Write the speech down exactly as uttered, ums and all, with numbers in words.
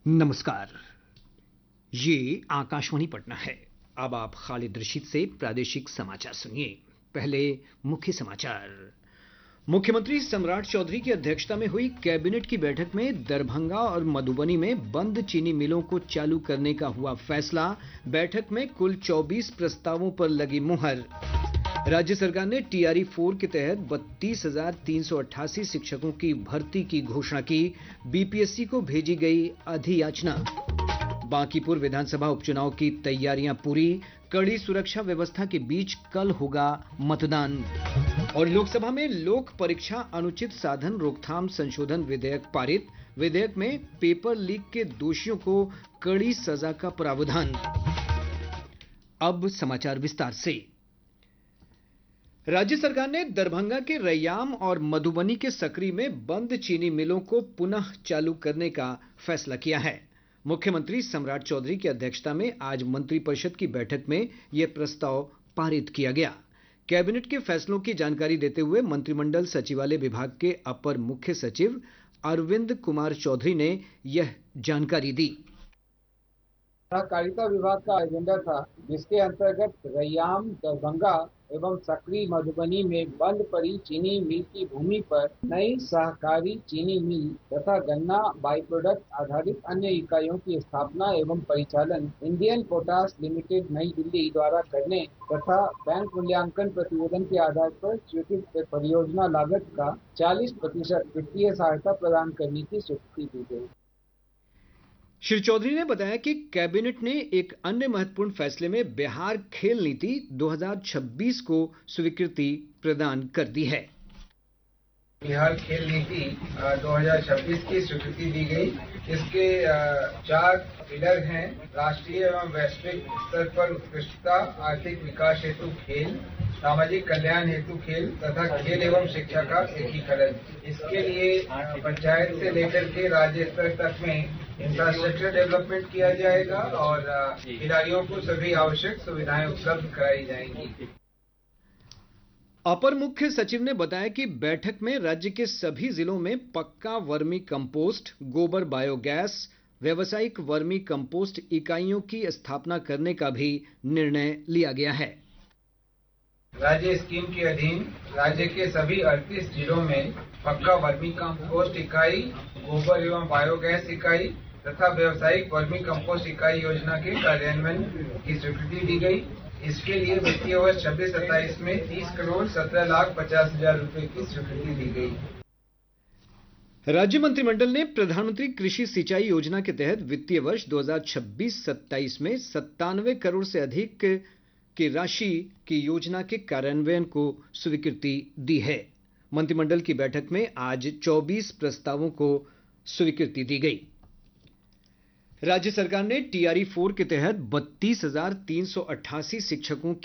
नमस्कार। ये आकाशवाणी पटना है। अब आप खालिद रशीद से प्रादेशिक समाचार सुनिए। पहले मुख्य समाचार। मुख्यमंत्री सम्राट चौधरी की अध्यक्षता में हुई कैबिनेट की बैठक में दरभंगा और मधुबनी में बंद चीनी मिलों को चालू करने का हुआ फैसला। बैठक में कुल चौबीस प्रस्तावों पर लगी मुहर। राज्य सरकार ने टीआरई फोर के तहत बत्तीस हजार तीन सौ अट्ठासी शिक्षकों की भर्ती की घोषणा की। बीपीएससी को भेजी गई अधियाचना। बांकीपुर विधानसभा उपचुनाव की तैयारियां पूरी। कड़ी सुरक्षा व्यवस्था के बीच कल होगा मतदान। और लोकसभा में लोक परीक्षा अनुचित साधन रोकथाम संशोधन विधेयक पारित। विधेयक में पेपर लीक के दोषियों को कड़ी सजा का प्रावधान। अब समाचार विस्तार से। राज्य सरकार ने दरभंगा के रैयाम और मधुबनी के सकरी में बंद चीनी मिलों को पुनः चालू करने का फैसला किया है। मुख्यमंत्री सम्राट चौधरी की अध्यक्षता में आज मंत्रिपरिषद की बैठक में यह प्रस्ताव पारित किया गया। कैबिनेट के फैसलों की जानकारी देते हुए मंत्रिमंडल सचिवालय विभाग के अपर मुख्य सचिव अरविंद कुमार चौधरी ने यह जानकारी दी। सहकारिता विभाग का एजेंडा था, जिसके अंतर्गत रैयाम, दरभंगा एवं सकरी मधुबनी में बंद पड़ी चीनी मिल की भूमि पर नई सहकारी चीनी मिल तथा गन्ना बाई प्रोडक्ट आधारित अन्य इकाइयों की स्थापना एवं परिचालन इंडियन पोटाश लिमिटेड नई दिल्ली द्वारा करने तथा बैंक मूल्यांकन प्रतिवेदन के आधार पर स्वीकृत परियोजना लागत का चालीस प्रतिशत वित्तीय सहायता प्रदान करने की स्वीकृति दी गई। श्री चौधरी ने बताया कि कैबिनेट ने एक अन्य महत्वपूर्ण फैसले में बिहार खेल नीति दो हज़ार छब्बीस को स्वीकृति प्रदान कर दी है। बिहार खेल नीति दो हज़ार छब्बीस की स्वीकृति दी गई। इसके चार पिलर हैं: राष्ट्रीय एवं वैश्विक स्तर पर उत्कृष्टता, आर्थिक विकास हेतु खेल, सामाजिक कल्याण हेतु खेल तथा खेल एवं शिक्षा का एकीकरण। इसके लिए पंचायत से लेकर के राज्य स्तर तक में इंफ्रास्ट्रक्चर डेवलपमेंट किया जाएगा और खिलाड़ियों को सभी आवश्यक सुविधाएं उपलब्ध कराई जाएंगी। अपर मुख्य सचिव ने बताया कि बैठक में राज्य के सभी जिलों में पक्का वर्मी कंपोस्ट, गोबर बायोगैस, व्यावसायिक वर्मी कंपोस्ट इकाइयों की स्थापना करने का भी निर्णय लिया गया है। राज्य स्कीम के अधीन राज्य के सभी अड़तीस जिलों में पक्का वर्मी कंपोस्ट इकाई, गोबर एवं बायोगैस इकाई तथा व्यावसायिक वर्मी कंपोस्ट इकाई योजना के कार्यान्वयन की स्वीकृति दी गई। इसके लिए वित्तीय वर्ष छब्बीस सत्ताईस में तीस करोड़ सत्रह लाख पचास हजार रुपए की स्वीकृति दी गई। राज्य मंत्रिमंडल ने प्रधानमंत्री कृषि सिंचाई योजना के तहत वित्तीय वर्ष दो हज़ार छब्बीस सत्ताईस में सत्तानवे करोड़ से अधिक की राशि की योजना के कार्यान्वयन को स्वीकृति दी है। मंत्रिमंडल की बैठक में आज चौबीस प्रस्तावों को स्वीकृति दी गई। राज्य सरकार ने टीआरई फोर के तहत बत्तीस हजार तीन सौ अट्ठासी शिक्षकों